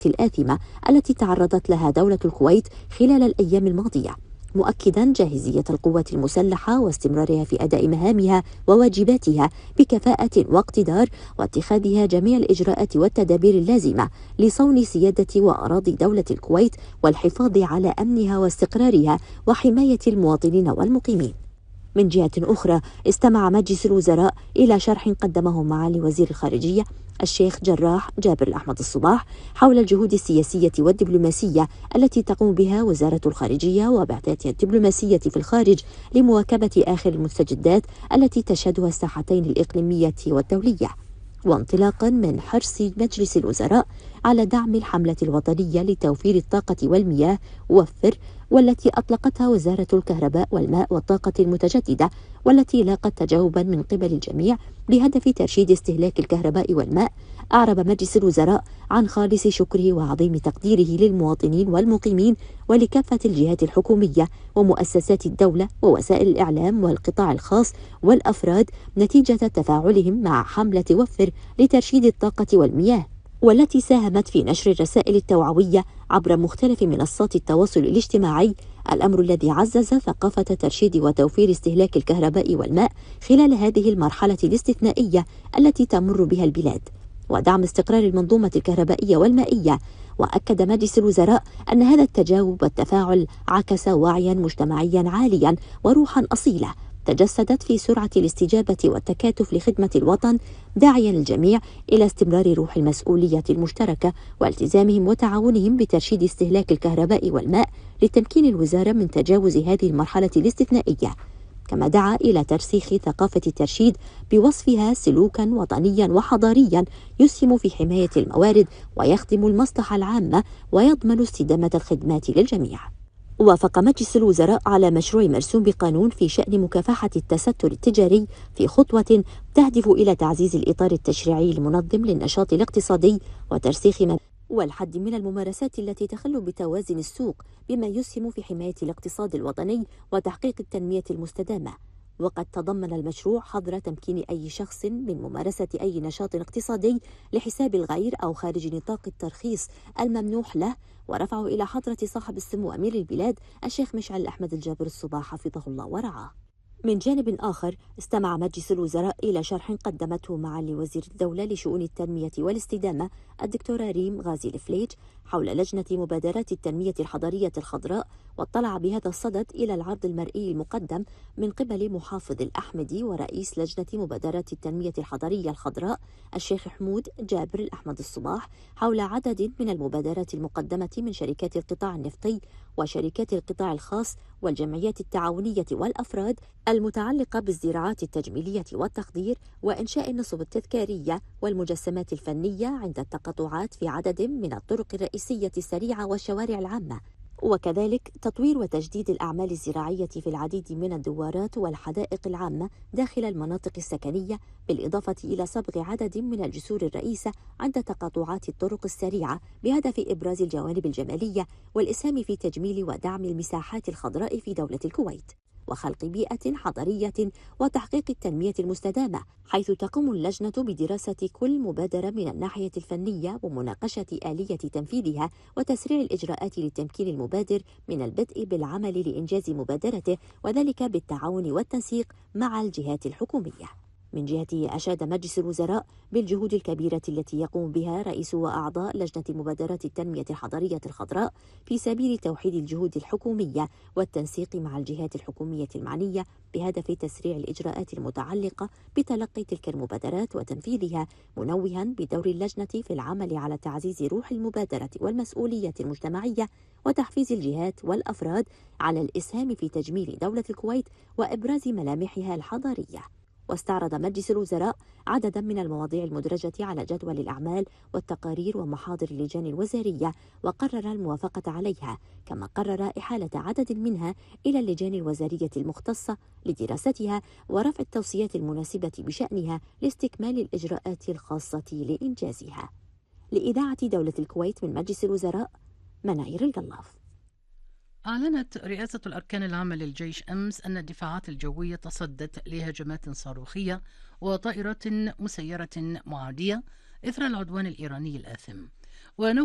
الآثمة التي تعرضت لها دولة الكويت خلال الأيام الماضية، مؤكدا جاهزية القوات المسلحة واستمرارها في أداء مهامها وواجباتها بكفاءة واقتدار، واتخاذها جميع الإجراءات والتدابير اللازمة لصون سيادة وأراضي دولة الكويت والحفاظ على أمنها واستقرارها وحماية المواطنين والمقيمين. من جهة أخرى، استمع مجلس الوزراء إلى شرح قدمه معالي وزير الخارجية الشيخ جراح جابر الأحمد الصباح حول الجهود السياسية والدبلوماسية التي تقوم بها وزارة الخارجية وبعثاتها الدبلوماسية في الخارج لمواكبة آخر المستجدات التي تشهدها الساحتين الإقليمية والدولية، وانطلاقا من حرص مجلس الوزراء على دعم الحملة الوطنية لتوفير الطاقة والمياه وفر، والتي أطلقتها وزارة الكهرباء والماء والطاقة المتجددة، والتي لاقت تجاوبا من قبل الجميع بهدف ترشيد استهلاك الكهرباء والماء. أعرب مجلس الوزراء عن خالص شكره وعظيم تقديره للمواطنين والمقيمين ولكافة الجهات الحكومية ومؤسسات الدولة ووسائل الإعلام والقطاع الخاص والأفراد نتيجة تفاعلهم مع حملة وفر لترشيد الطاقة والمياه، والتي ساهمت في نشر الرسائل التوعوية عبر مختلف منصات التواصل الاجتماعي، الأمر الذي عزز ثقافة ترشيد وتوفير استهلاك الكهرباء والماء خلال هذه المرحلة الاستثنائية التي تمر بها البلاد، ودعم استقرار المنظومة الكهربائية والمائية. وأكد مجلس الوزراء أن هذا التجاوب والتفاعل عكس وعيا مجتمعيا عاليا وروحا أصيلة تجسدت في سرعة الاستجابة والتكاتف لخدمة الوطن، داعيا الجميع إلى استمرار روح المسؤولية المشتركة والتزامهم وتعاونهم بترشيد استهلاك الكهرباء والماء لتمكين الوزارة من تجاوز هذه المرحلة الاستثنائية. كما دعا إلى ترسيخ ثقافة الترشيد بوصفها سلوكا وطنيا وحضاريا يسهم في حماية الموارد ويخدم المصلحة العامة ويضمن استدامة الخدمات للجميع. وافق مجلس الوزراء على مشروع مرسوم بقانون في شأن مكافحة التستر التجاري في خطوة تهدف إلى تعزيز الإطار التشريعي المنظم للنشاط الاقتصادي وترسيخ والحد من الممارسات التي تخل بتوازن السوق، بما يسهم في حماية الاقتصاد الوطني وتحقيق التنمية المستدامة. وقد تضمن المشروع حظر تمكين أي شخص من ممارسة أي نشاط اقتصادي لحساب الغير أو خارج نطاق الترخيص الممنوح له، ورفعه إلى حضرة صاحب السمو أمير البلاد الشيخ مشعل أحمد الجابر الصباح حفظه الله ورعاه. من جانب آخر، استمع مجلس الوزراء إلى شرح قدمته معالي وزير الدولة لشؤون التنمية والاستدامة الدكتورة ريم غازي الفليج حول لجنة مبادرات التنمية الحضرية الخضراء، واطلع بهذا الصدد إلى العرض المرئي المقدم من قبل محافظ الأحمدي ورئيس لجنة مبادرات التنمية الحضرية الخضراء الشيخ حمود جابر الأحمد الصباح حول عدد من المبادرات المقدمة من شركات القطاع النفطي وشركات القطاع الخاص والجمعيات التعاونية والأفراد المتعلقة بالزراعات التجميلية والتخدير وإنشاء النصب التذكارية والمجسمات الفنية عند التقاطعات في عدد من الطرق الرئيسية السريعة والشوارع العامة، وكذلك تطوير وتجديد الأعمال الزراعية في العديد من الدوارات والحدائق العامة داخل المناطق السكنية، بالإضافة إلى صبغ عدد من الجسور الرئيسة عند تقاطعات الطرق السريعة بهدف إبراز الجوانب الجمالية والإسهام في تجميل ودعم المساحات الخضراء في دولة الكويت، وخلق بيئة حضرية وتحقيق التنمية المستدامة، حيث تقوم اللجنة بدراسة كل مبادرة من الناحية الفنية ومناقشة آلية تنفيذها وتسريع الإجراءات لتمكين المبادر من البدء بالعمل لإنجاز مبادرته، وذلك بالتعاون والتنسيق مع الجهات الحكومية. من جهته، أشاد مجلس الوزراء بالجهود الكبيرة التي يقوم بها رئيس وأعضاء لجنة مبادرات التنمية الحضرية الخضراء في سبيل توحيد الجهود الحكومية والتنسيق مع الجهات الحكومية المعنية بهدف تسريع الإجراءات المتعلقة بتلقي تلك المبادرات وتنفيذها، منوها بدور اللجنة في العمل على تعزيز روح المبادرة والمسؤولية المجتمعية وتحفيز الجهات والأفراد على الإسهام في تجميل دولة الكويت وإبراز ملامحها الحضارية. واستعرض مجلس الوزراء عددا من المواضيع المدرجة على جدول الأعمال والتقارير ومحاضر اللجان الوزارية وقرر الموافقة عليها، كما قرر إحالة عدد منها إلى اللجان الوزارية المختصة لدراستها ورفع التوصيات المناسبة بشأنها لاستكمال الإجراءات الخاصة لإنجازها. لإذاعة دولة الكويت من مجلس الوزراء، مناير القلاف. أعلنت رئاسة الأركان العامة للجيش أمس أن الدفاعات الجوية تصدت لهجمات صاروخية وطائرات مسيرة معادية إثر العدوان الإيراني الآثم.